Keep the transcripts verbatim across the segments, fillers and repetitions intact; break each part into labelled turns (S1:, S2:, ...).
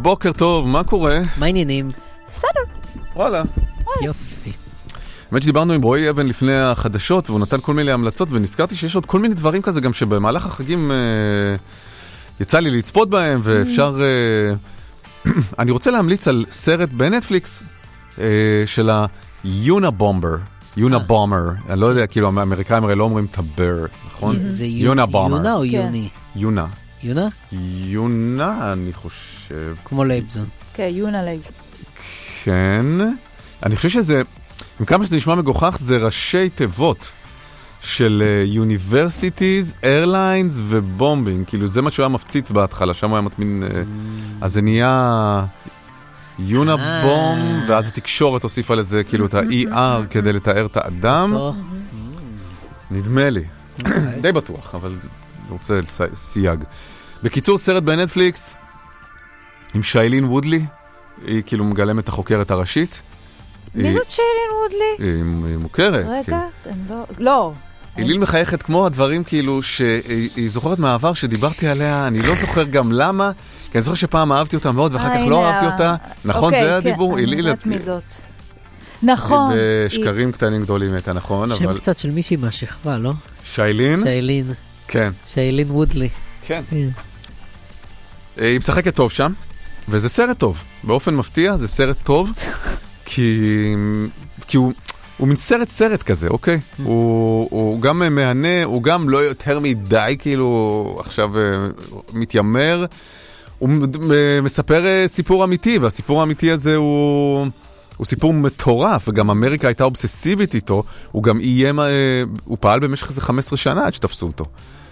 S1: בוקר טוב, מה קורה?
S2: מה העניינים?
S3: בסדר.
S1: וואלה.
S2: יופי.
S1: באמת שדיברנו עם רועי אבן לפני החדשות, והוא נתן כל מיני המלצות, ונזכרתי שיש עוד כל מיני דברים כזה, גם שבמהלך החגים אה, יצא לי לצפות בהם, ואפשר... אה, אני רוצה להמליץ על סרט בנטפליקס אה, של היונה בומבר. יונה בומר. אני לא יודע, כאילו, האמריקאים הרי לא אומרים טבר, נכון?
S2: זה
S1: יונה בומר.
S2: יונה או יוני?
S1: יונה.
S2: יונה?
S1: יונה, אני חושב.
S2: כמו לייבזון.
S3: כן, יונה לייב.
S1: כן. אני חושב שזה, עם כמה שזה נשמע מגוחך, זה ראשי תיבות של Universities, Airlines ובומבינג. כאילו זה מה שהוא היה מפציץ בהתחלה, שם הוא היה מטמין... אז זה נהיה יונה בום, ואז התקשורת הוסיפה לזה כאילו את ה-E R כדי לתאר את האדם. נדמה לי. די בטוח, אבל אני רוצה סייג. בקיצור, סרט בנטפליקס עם שיילין וודלי, היא כאילו מגלמת החוקרת הראשית.
S3: מי זאת שיילין וודלי?
S1: היא מוכרת.
S3: רגע, אני לא... לא.
S1: איליל מחייכת כמו הדברים כאילו שהיא זוכרת מהעבר שדיברתי עליה, אני לא זוכר גם למה, כי אני זוכר שפעם אהבתי אותה מאוד ואחר כך לא אהבתי אותה. נכון, זה היה הדיבור?
S3: אני יודעת מי זאת. נכון.
S1: בשקרים קטנים גדולים הייתה, נכון?
S2: שם קצת של מישהי מהשכבה, לא?
S1: שיילין?
S2: שיילין.
S1: כן.
S2: שיילין וודלי.
S1: כן. היא משחקת טוב שם, וזה סרט טוב. באופן מפתיע, זה סרט טוב, כי, כי הוא, הוא מין סרט סרט כזה, אוקיי? הוא, הוא גם מהנה, הוא גם לא יותר מדי, כאילו, עכשיו מתיימר. הוא מספר סיפור אמיתי, והסיפור האמיתי הזה הוא... הוא סיפור מטורף, וגם אמריקה הייתה אובססיבית איתו, הוא גם איים, הוא פעל במשך איזה חמש עשרה שנה עד שתפסו אותו.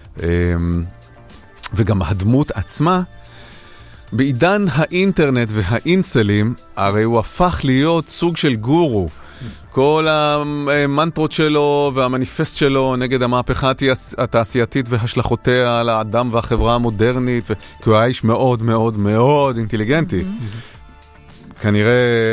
S1: וגם הדמות עצמה, בעידן האינטרנט והאינסלים, הרי הוא הפך להיות סוג של גורו. כל המנטרות שלו והמניפסט שלו נגד המהפכה התעשייתית והשלכותיה על האדם והחברה המודרנית, כי הוא היה איש מאוד מאוד מאוד אינטליגנטי. כנראה,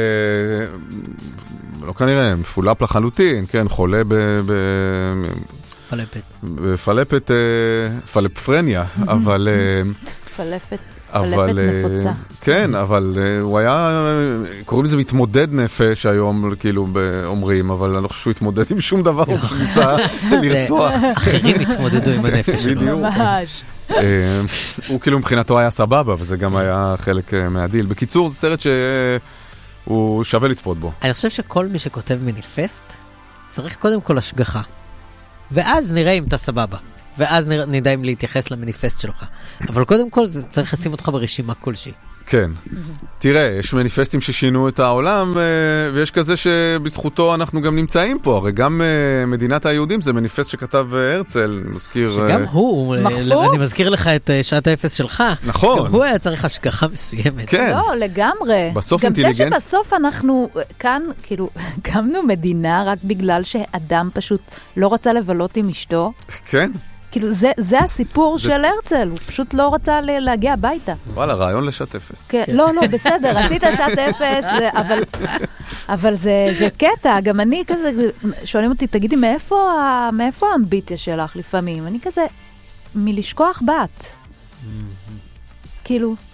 S1: לא כנראה, מפולפ לחלוטין, כן, חולה ב...
S2: פלפת.
S1: בפלפת, פלפפרניה, אבל...
S3: פלפת, פלפת נפוצה.
S1: כן, אבל הוא היה, קוראים לזה מתמודד נפש היום, כאילו אומרים, אבל אני לא חושב שהוא התמודד עם שום דבר, הוא ניסה לרצוח.
S2: אחרים התמודדו עם הנפש שלו.
S3: ממש.
S1: הוא כאילו מבחינתו היה סבבה, וזה גם היה חלק מהדיל. בקיצור, זה סרט שהוא שווה לצפות בו.
S2: אני חושב שכל מי שכותב מניפסט, צריך קודם כל השגחה. ואז נראה אם אתה סבבה. ואז נדע אם להתייחס למניפסט שלך. אבל קודם כל זה צריך לשים אותך ברשימה כלשהי. כן.
S1: תראה, יש מניפסטים ששינו את העולם, ויש כזה שבזכותו אנחנו גם נמצאים פה. הרי גם מדינת היהודים זה מניפסט שכתב הרצל, מזכיר...
S2: שגם הוא, אני מזכיר לך את שעת האפס שלך.
S1: נכון.
S2: גם הוא היה צריך השגחה מסוימת.
S1: כן.
S3: לא, לגמרי.
S1: בסוף אינטליגנט...
S3: גם זה שבסוף אנחנו כאן, כאילו, קמנו מדינה רק בגלל שאדם פשוט לא רצה לבלות עם אשתו.
S1: כן.
S3: כאילו, זה, זה הסיפור של הרצל, הוא פשוט לא רצה להגיע הביתה.
S1: וואלה, רעיון לשעת אפס.
S3: כן, לא, לא, בסדר, עשית שעת אפס, אבל, אבל זה, זה קטע, גם אני כזה, שואלים אותי, תגידי, מאיפה, מאיפה האמביציה שלך לפעמים? אני כזה, מלשכוח בת. כאילו,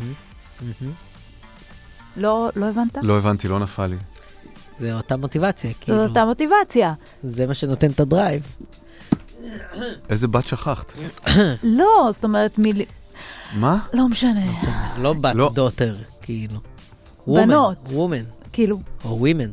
S3: לא, לא הבנת?
S1: לא הבנתי, לא נפל לי.
S2: זה אותה מוטיבציה, כאילו.
S3: זו אותה מוטיבציה.
S2: זה מה שנותן את הדרייב.
S1: איזה בת שכחת?
S3: לא, זאת אומרת, מיל...
S1: מה?
S3: לא משנה.
S2: לא בת, דוטר, כאילו.
S3: בנות.
S2: וומן.
S3: כאילו.
S2: או ווימן.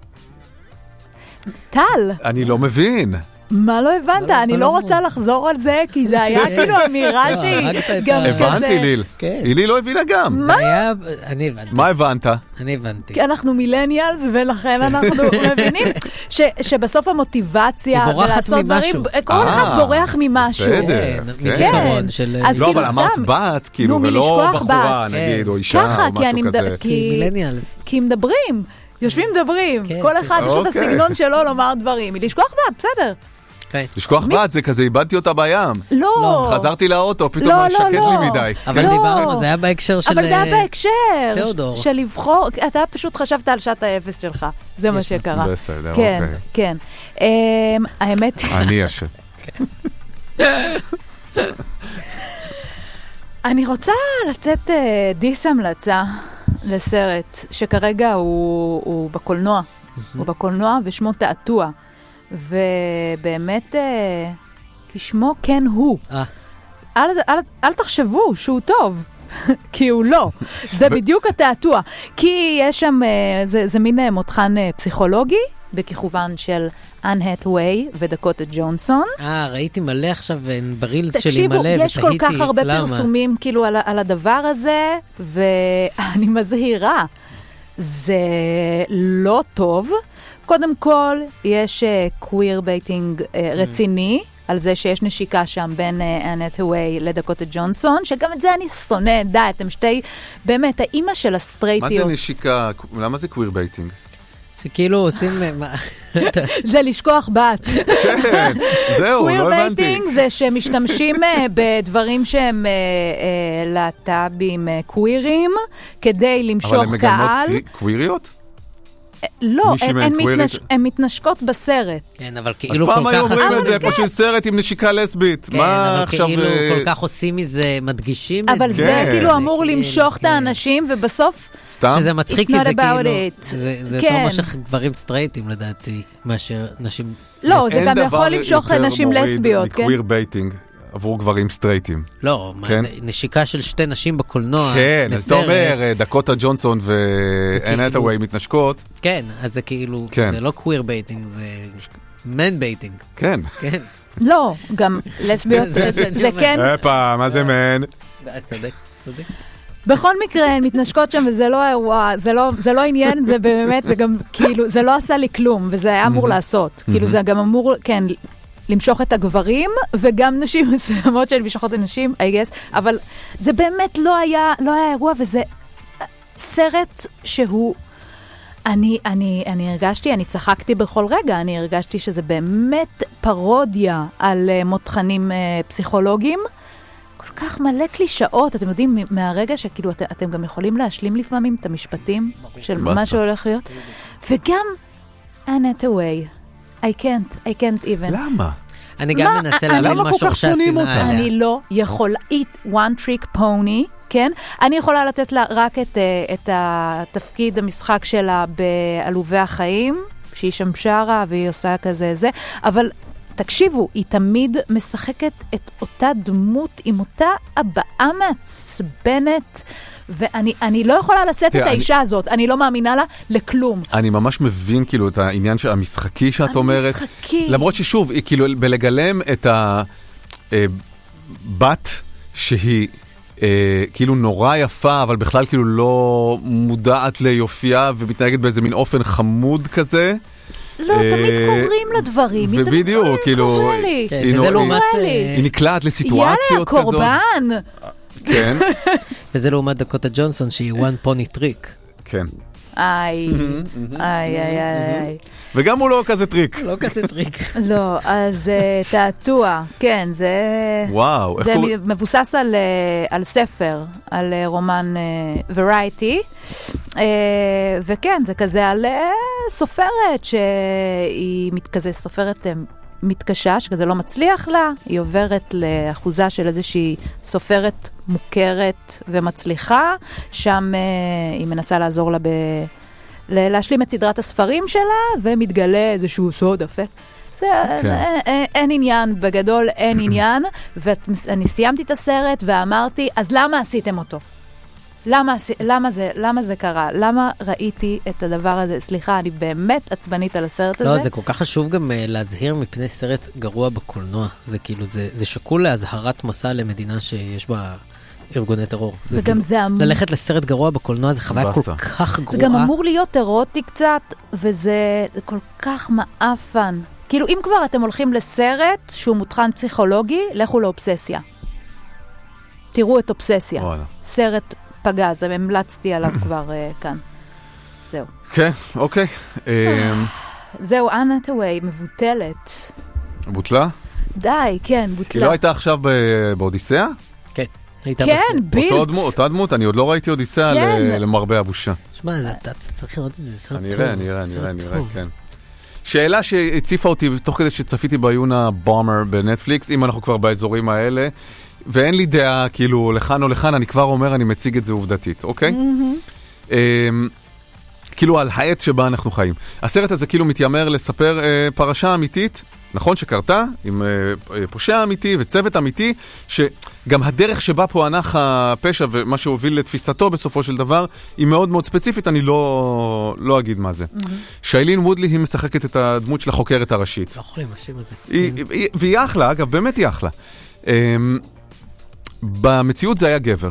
S3: טל.
S1: אני לא מבין.
S3: מה לא הבנת? אני לא רוצה לחזור על זה, כי זה היה כאילו אמירה שהיא גם כזה.
S1: הבנתי, ליל. לילי לא הבינה גם.
S2: זה היה... אני הבנתי.
S1: מה הבנת?
S2: אני הבנתי.
S3: כי אנחנו מילניאלס, ולכן אנחנו מבינים שבסוף המוטיבציה...
S2: היא בורחת ממשהו.
S3: כל אחד בורח ממשהו.
S1: בסדר.
S2: מזיכרון של...
S1: לא, אבל אמרת בת, כאילו, ולא בחורה, נגיד, או אישה, או משהו כזה.
S2: מילניאלס.
S3: כי מדברים. יושבים מדברים. כל אחד יש את הסגנון שלו לומר דברים. לשכוח בת, בסדר.
S1: לשכוח בת, זה כזה, איבדתי אותה בים.
S3: לא.
S1: חזרתי לאוטו, פתאום היה שקט לי מדי.
S2: אבל דיברנו, זה היה בהקשר של...
S3: אבל זה היה בהקשר.
S2: תיאודור.
S3: של לבחור, אתה פשוט חשבת על שעת האפס שלך. זה מה שקרה.
S1: בסדר, אוקיי.
S3: כן, כן. האמת...
S1: אני אשם.
S3: אני רוצה לתת uh, דיס המלצה לסרט, שכרגע הוא, הוא בקולנוע. הוא בקולנוע ושמו תעתוע. ובאמת, uh, כשמו כן הוא.
S2: אה.
S3: אל, אל, אל תחשבו שהוא טוב. כי הוא לא. זה בדיוק התעתוע. כי יש שם, זה, זה מין מותחן פסיכולוגי, בכיכובן של אן הטווי ודקוטה ג'ונסון.
S2: אה, ראיתי מלא עכשיו ברילס שלי מלא,
S3: תקשיבו, יש כל כך הרבה
S2: למה?
S3: פרסומים כאילו על, על הדבר הזה, ואני מזהירה, זה לא טוב. קודם כל, יש קוויר בייטינג רציני, על זה שיש נשיקה שם בין אן הטווי לדקוטה ג'ונסון, שגם את זה אני שונא, די, אתם שתי, באמת, האימא של הסטרייטיות.
S1: מה זה נשיקה? למה זה קוויר בייטינג?
S2: שכאילו עושים...
S3: זה לשכוח בת.
S1: כן, זהו, לא הבנתי.
S3: קוויר בייטינג זה שמשתמשים בדברים שהם להט"בים קווירים, כדי למשוך קהל.
S1: אבל הן מגלמות קוויריות?
S3: לא, הן מתנשקות בסרט.
S2: כן, אבל כאילו כל כך...
S1: אז פעם היו אומרים את זה, פשוט סרט עם נשיקה לסבית.
S2: כן, אבל כאילו כל כך עושים מזה, מדגישים את זה.
S3: אבל זה כאילו אמור למשוך את האנשים, ובסוף...
S1: סתם?
S2: שזה מצחיק, כי זה כאילו... זה יותר
S3: כן.
S2: משך גברים סטרייטים לדעתי, מאשר נשים...
S3: לא, זה גם יכול למשוך נשים לסביות, כן?
S1: אין דבר יותר מוריד מקוויר בייטינג עבור גברים סטרייטים.
S2: לא,
S1: כן?
S2: נשיקה של שתי נשים בקולנוע.
S1: כן, אז אתה אומר, דקוטה ג'ונסון ואן הטווי מתנשקות.
S2: כן, אז זה כאילו,
S1: כן.
S2: זה לא קוויר בייטינג, זה מן בייטינג.
S1: כן.
S2: כן.
S3: לא, גם לסביות
S2: זה
S3: זה,
S2: שאני
S3: זה
S2: אומר.
S3: כן.
S1: אפה, מה זה מן?
S2: צודק, צודק.
S3: בכל מקרה, הן מתנשקות שם, וזה לא אירוע, זה לא, זה לא עניין, זה באמת, זה גם, כאילו, זה לא עשה לי כלום, וזה היה אמור לעשות. כאילו, זה גם אמור, כן, למשוך את הגברים, וגם נשים מסוימות של משוכות הנשים, I guess, אבל זה באמת לא היה, לא היה אירוע, וזה סרט שהוא, אני, אני, אני הרגשתי, אני צחקתי בכל רגע, אני הרגשתי שזה באמת פרודיה על uh, מותחנים uh, פסיכולוגיים, כל כך מלא קלישאות, אתם יודעים, מהרגע שכאילו את, אתם גם יכולים להשלים לפעמים את המשפטים של מה שהולך להיות, וגם Anna Hathaway. I can't, I can't even.
S1: למה?
S2: אני גם מנסה להבין מה שורשי השנאה עליה. אני
S3: לא יכולה, eat one trick pony, כן? אני יכולה לתת לה רק את, את התפקיד המשחק שלה בעלובי החיים, שהיא שם שרה והיא עושה כזה זה, אבל תקשיבו, היא תמיד משחקת את אותה דמות עם אותה הבעה מעצבנת, ואני אני לא יכולה לשאת את האישה הזאת, אני לא מאמינה לה לכלום.
S1: אני ממש מבין כאילו את העניין המשחקי שאת אומרת.
S3: המשחקי.
S1: למרות ששוב, כאילו בלגלם את הבת שהיא כאילו נורא יפה, אבל בכלל כאילו לא מודעת ליופייה ומתנהגת באיזה מין אופן חמוד כזה.
S3: לא, תמיד קוראים לדברים.
S1: ובדיוק, כאילו, היא נקלעת לסיטואציות כזאת.
S3: יאללה, קורבן.
S1: כן.
S2: וזה לעומת דקוטה ג'ונסון, שהיא one pony trick.
S1: כן.
S3: איי, איי, איי, איי.
S1: וגם הוא לא כזה טריק.
S2: לא כזה טריק.
S3: לא, אז תעתוע, כן, זה...
S1: וואו.
S3: זה מבוסס על ספר, על רומן וריאטי, וכן, זה כזה על סופרת, שהיא כזה סופרת מתקשה, שכזה לא מצליח לה, היא עוברת לאחוזה של איזושהי סופרת מוכרת ומצליחה, שם היא מנסה לעזור לה ב... להשלים את סדרת הספרים שלה, ומתגלה איזשהו סוד אפל. זה, אין עניין, בגדול אין עניין, ואני סיימתי את הסרט ואמרתי, אז למה עשיתם אותו? למה, למה זה, למה זה קרה? למה ראיתי את הדבר הזה? סליחה, אני באמת עצבנית על הסרט הזה.
S2: לא, זה כל כך חשוב גם להזהיר מפני סרט גרוע בקולנוע. זה כאילו, זה, זה שקול להזהרת מסע למדינה שיש בה ארגוני טרור.
S3: וגם זה אמור...
S2: ללכת לסרט גרוע בקולנוע זה חוויה כל כך גרועה.
S3: זה גם אמור להיות אירוטי קצת, וזה כל כך מאפן. כאילו, אם כבר אתם הולכים לסרט שהוא מותחן פסיכולוגי, לכו לאובססיה. תראו את אובססיה. סרט פגז, המלצתי עליו כבר כאן. זהו.
S1: כן, אוקיי.
S3: זהו, אנה האת'ווי מבוטלת.
S1: בוטלה?
S3: די, כן, בוטלה.
S1: היא לא הייתה עכשיו באודיסאה?
S2: כן.
S3: כן, בילט.
S1: אותה דמות, אני עוד לא ראיתי אודיסאה למרבה הבושה.
S2: שמע, אתה צריך לראות את זה, סרט טוב.
S1: אני אראה, אני אראה, אני אראה, אני אראה, כן. שאלה שהציפה אותי תוך כדי שצפיתי בעיון הבומר בנטפליקס, אם אנחנו כבר באזורים האלה, ואין לי דעה, כאילו, לכאן או לכאן, אני כבר אומר, אני מציג את זה עובדתית, אוקיי? Mm-hmm. כאילו, על העט שבה אנחנו חיים. הסרט הזה כאילו מתיימר לספר אה, פרשה אמיתית, נכון שקרתה, עם אה, פושע אמיתי וצוות אמיתי, שגם הדרך שבה פוענח הפשע ומה שהוביל לתפיסתו בסופו של דבר, היא מאוד מאוד ספציפית, אני לא, לא אגיד מה זה. Mm-hmm. שיילין וודלי היא משחקת את הדמות של החוקרת הראשית.
S2: לא יכולים, השם הזה.
S1: היא, היא, והיא אחלה, אגב, באמת היא אחלה. אה, במציאות זה היה גבר.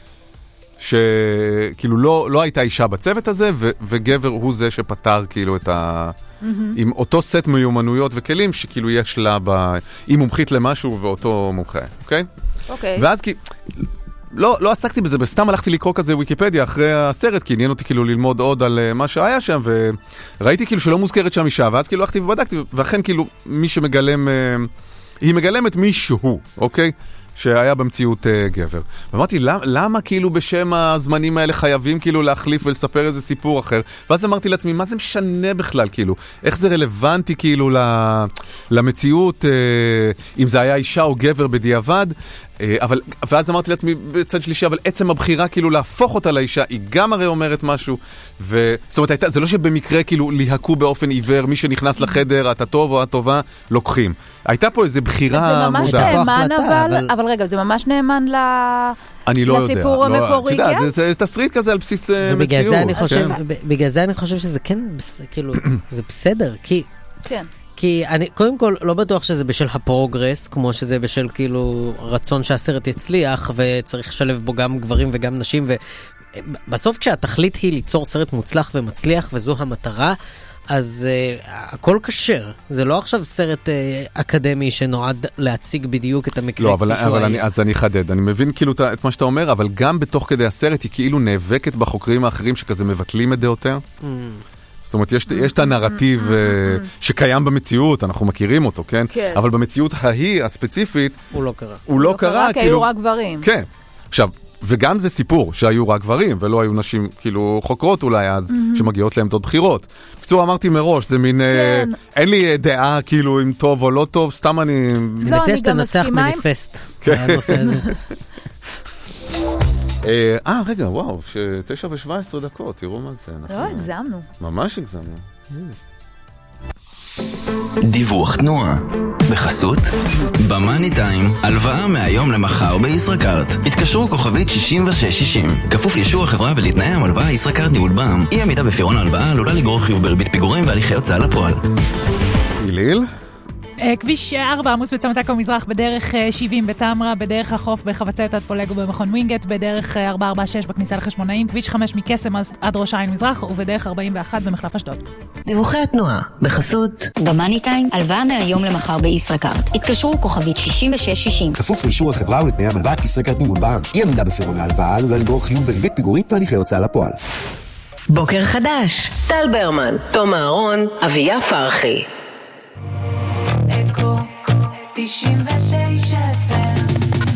S1: שכאילו לא, לא הייתה אישה בצוות הזה, ו, וגבר הוא זה שפתר כאילו את ה... Mm-hmm. עם אותו סט מיומנויות וכלים שכאילו יש לה ב... היא מומחית למשהו ואותו מומחה, אוקיי?
S3: אוקיי.
S1: ואז כי... לא, לא עסקתי בזה, בסתם הלכתי לקרוא כזה ויקיפדיה אחרי הסרט, כי עניין אותי כאילו ללמוד עוד על מה שהיה שם, וראיתי כאילו שלא מוזכרת שם אישה, ואז כאילו הלכתי ובדקתי, ואכן כאילו מי שמגלם... היא מגלמת מישהו, אוקיי? שהיה במציאות uh, גבר. ואמרתי, למה, למה כאילו בשם הזמנים האלה חייבים כאילו להחליף ולספר איזה סיפור אחר? ואז אמרתי לעצמי, מה זה משנה בכלל כאילו? איך זה רלוונטי כאילו למציאות, uh, אם זה היה אישה או גבר בדיעבד? Uh, אבל, ואז אמרתי לעצמי בצד שלישי, אבל עצם הבחירה כאילו להפוך אותה לאישה, היא גם הרי אומרת משהו, ו... זאת אומרת, הייתה, זה לא שבמקרה כאילו להקו באופן עיוור, מי שנכנס לחדר, אתה טוב או הטובה, לוקחים. הייתה פה איזו בחירה מודעת.
S3: זה ממש נאמן, אבל, אבל רגע, זה ממש נאמן ל...
S1: אני לא יודע.
S3: לסיפור המקורי,
S1: כן? זה, זה תסריט כזה על בסיס
S2: ובגלל
S1: מציאות.
S2: זה אני חושב, בגלל זה אני חושב שזה כן, כאילו, זה בסדר, כי...
S3: כן.
S2: כי אני, קודם כל, לא בטוח שזה בשל הפרוגרס, כמו שזה בשל כאילו רצון שהסרט יצליח, וצריך לשלב בו גם גברים וגם נשים, ובסוף כשהתכלית היא ליצור סרט מוצלח ומצליח, וזו המטרה, אז uh, הכל קשר. זה לא עכשיו סרט uh, אקדמי שנועד להציג בדיוק את המקרה.
S1: לא, אבל, אבל אני, אז אני אחדד. אני מבין כאילו את מה שאתה אומר, אבל גם בתוך כדי הסרט היא כאילו נאבקת בחוקרים האחרים שכזה מבטלים את דעותיה. Mm. זאת אומרת, יש, יש את הנרטיב uh, שקיים במציאות, אנחנו מכירים אותו, כן? כן. אבל במציאות ההיא, הספציפית,
S2: הוא לא קרה.
S1: הוא לא, לא קרה, קרה
S3: כי היו רק גברים.
S1: כן. עכשיו, וגם זה סיפור שהיו רק גברים, ולא היו נשים, כאילו, חוקרות אולי אז, mm-hmm. שמגיעות לעמדות בחירות. בקיצור, אמרתי מראש, זה מין, כן. אה, אין לי דעה, כאילו, אם טוב או לא טוב, סתם אני...
S2: אני לא, מציע שתנסח מניפסט. כן.
S1: אה, רגע, וואו, תשע ושבע עשרה דקות, תראו מה זה.
S3: לא, הגזמנו.
S1: ממש הגזמנו.
S4: דיווח תנועה בחסות במאני טיים, הלוואה מהיום למחר בישראכרט. התקשרו כוכבית שישים ושש שישים, כפוף לאישור החברה ולתנאי המלוואה. ישראכרט ניהול בע"מ. אי עמידה בפירעון ההלוואה עלולה לגרור חיוב בריבית פיגורים והליכי הוצאה לפועל.
S1: איליל?
S5: כביש ארבע עמוס בצומת עכו מזרח, בדרך שבעים בתמרה, בדרך החוף בחבצלת עד פולגו במכון ווינגייט, בדרך ארבע ארבע שש בכניסה לחשמונאים, כביש חמש מקסם עד ראש העין מזרח, ובדרך ארבעים ואחת במחלף אשדוד.
S6: דיווחי התנועה בחסות במאני טיים, הלוואה מהיום למחר בישראכרט. התקשרו כוכבית שישים ושש שישים.
S7: כפוף לאישור החברה ולתנאי המלוואה. ישראכרט ניהול בע"מ. אי עמידה בפירעון ההלוואה עלולה לגרור חיוב בריבית פיגורים והליכי הוצאה לפועל.
S6: בוקר חדש. טל ברמן, תום אהרון, אביה פרחי.
S8: אקו תשעים ותשע אף אם.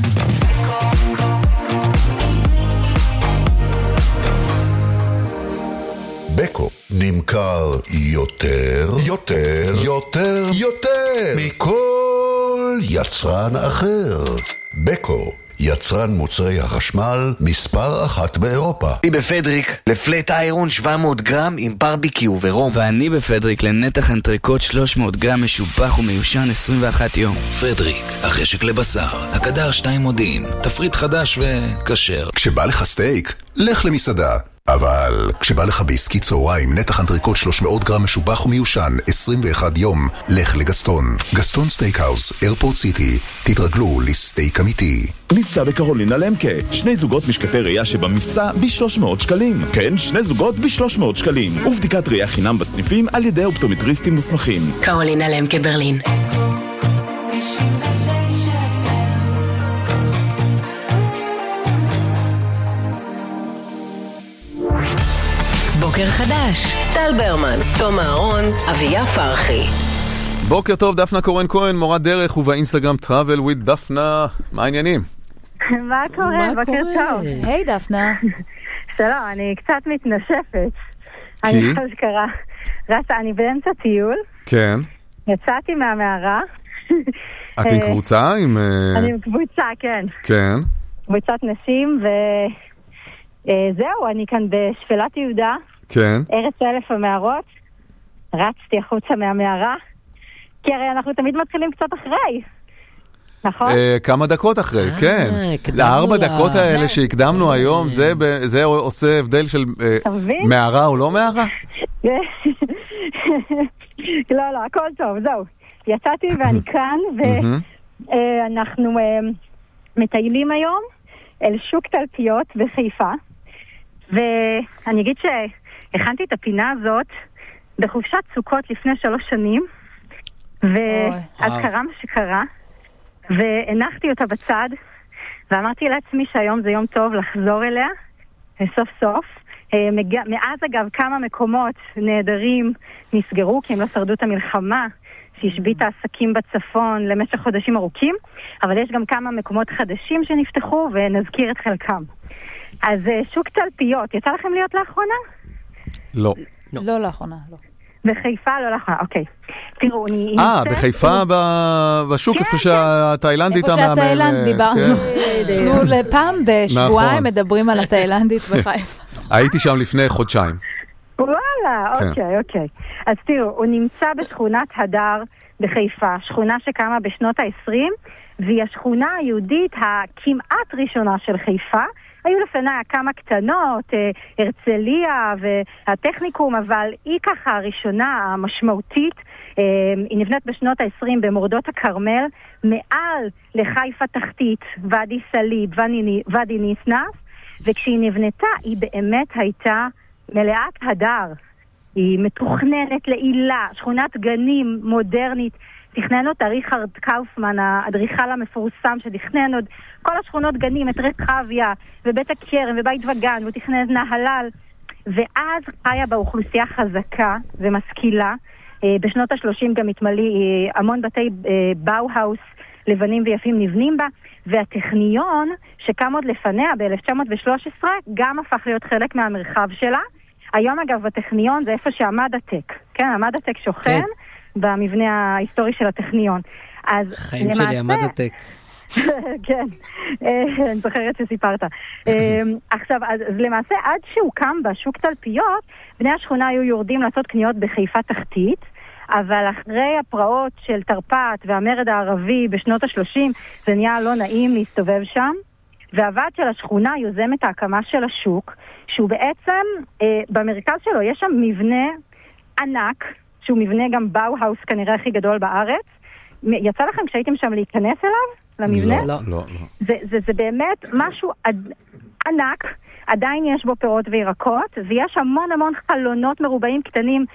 S9: בקו נמכר יותר, יותר, יותר, יותר מכל יצרן אחר. בקו, יצרן מוצרי החשמל מספר אחת באירופה.
S10: אני בפדריק לפלט איירון שבע מאות גרם עם ברביקיו ורום.
S11: ואני בפדריק לנתח אנטריקוט שלוש מאות גרם משובח ומיושן עשרים ואחת יום.
S12: פדריק, החשק לבשר, הקדר שתיים מודיעין, תפריט חדש וכשר.
S9: כשבא לך סטייק, לך למסעדה. אבל כשבא לך בעסקי צהריים, נתח אנטריקוט שלוש מאות גרם משובח ומיושן עשרים ואחד יום, לך לגסטון. גסטון סטייקהאוס, איירפורט סיטי. תתרגלו לסטייק אמיתי.
S13: מבצע בקרולינה למקה, שני זוגות משקפי ראייה שבמבצע ב-שלוש מאות שקלים. כן, שני זוגות ב-שלוש מאות שקלים. ובדיקת ראייה חינם בסניפים על ידי אופטומטריסטים מוסמכים.
S6: קרולינה למקה ברלין. בוקר חדש, טל ברמן, תום אהרון, אביה פרחי.
S1: בוקר טוב, דפנה קורן כהן, מורת דרך, ובאינסטגרם Travel with דפנה. מה העניינים?
S14: מה קורה? בוקר טוב.
S3: היי דפנה.
S14: שלום, אני קצת מתנשפת. אני חושב שקרה. רצה, אני באמצע טיול.
S1: כן.
S14: יצאתי מהמערה,
S1: את עם קבוצה?
S14: אני עם קבוצה, כן.
S1: כן.
S14: קבוצת נשים, וזהו, אני כאן בשפלת יהודה.
S1: כן.
S14: ארץ אלף המערות. רצתי החוצה מהמערה, כי הרי אנחנו תמיד מתחילים קצת אחרי. נכון?
S1: כמה דקות אחרי, כן. הארבע דקות האלה שהקדמנו היום, זה עושה הבדל של מערה או לא מערה?
S14: לא, לא, הכל טוב, זהו. יצאתי ואני כאן, ואנחנו מטיילים היום אל שוק תלפיות בחיפה, ואני אגיד שהכנתי את הפינה הזאת בחופשת סוכות לפני שלוש שנים, ואז קרה מה שקרה, והנחתי אותה בצד, ואמרתי לעצמי שהיום זה יום טוב לחזור אליה, סוף סוף. מאז אגב כמה מקומות נהדרים נסגרו, כי הם לא שרדו את המלחמה, שהשבית העסקים בצפון למשך חודשים ארוכים, אבל יש גם כמה מקומות חדשים שנפתחו, ונזכיר את חלקם. אז שוק תלפיות, יצא לכם להיות לאחרונה?
S1: לא.
S3: לא לאחרונה, לא.
S14: בחיפה לא לאחרונה, אוקיי. תראו, אני...
S1: אה, בחיפה בשוק, איפה שהתאילנדית
S3: המאמן... איפה שהתאילנד דיברנו. אנחנו לפעם בשבועיים מדברים על התאילנדית בחיפה.
S1: הייתי שם לפני חודשיים.
S14: וואלה, אוקיי, אוקיי. אז תראו, הוא נמצא בשכונת הדר בחיפה, שכונה שקמה בשנות ה-עשרים, והיא השכונה היהודית הכמעט ראשונה של חיפה. היו לפניה כמה קטנות, הרצליה והטכניקום, אבל היא ככה הראשונה, המשמעותית. היא נבנית בשנות ה-עשרים במורדות הכרמל, מעל לחיפה תחתית, ואדי סליב, ואדי ניסנס, וכשהיא נבנתה היא באמת הייתה מלאת הדר. היא מתוכננת לעילה, שכונת גנים מודרנית, תכנן אותה ריכרד קאופמן, האדריכל המפורסם שתכנן עוד כל השכונות גנים, את רחביה ובית הכרם ובית וגן, והוא תכנן את נהלל, ואז חיה באוכלוסייה חזקה ומשכילה. בשנות ה-שלושים גם התמלא המון בתי באו-האוס לבנים ויפים נבנים בה, והטכניון שקם עוד לפניה ב-אלף תשע מאות ושלוש עשרה גם הפך להיות חלק מהמרחב שלה. היום אגב הטכניון זה איפה שעמד הטק, כן, עמד הטק שוכן כן. במבנה ההיסטורי של הטכניון. אז
S2: חיים למעשה... שלי עמד הטק.
S14: כן, אני זוכרת שסיפרת. עכשיו, אז למעשה עד שהוא קם בשוק תלפיות, בני השכונה היו יורדים לעשות קניות בחיפה תחתית, אבל אחרי הפרעות של תרפ"ט והמרד הערבי בשנות ה-שלושים, זה נהיה לא נעים להסתובב שם, והוועד של השכונה יוזם את ההקמה של השוק, שהוא בעצם, אה, במרכז שלו יש שם מבנה ענק, שהוא מבנה גם באו-האוס כנראה הכי גדול בארץ. יצא לכם כשהייתם שם להיכנס אליו, למבנה?
S1: לא, לא, לא.
S14: זה, זה, זה באמת משהו עד, ענק, עדיין יש בו פירות וירקות, ויש המון המון חלונות מרובעים קטנים